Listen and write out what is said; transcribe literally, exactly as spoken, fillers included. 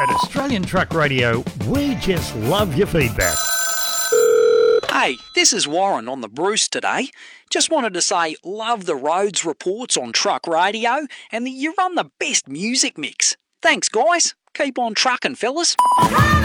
At Australian Truck Radio, we just love your feedback. Hey, this is Warren on the Bruce today. Just wanted to say love the roads reports on Truck Radio and that you run the best music mix. Thanks, guys. Keep on trucking, fellas.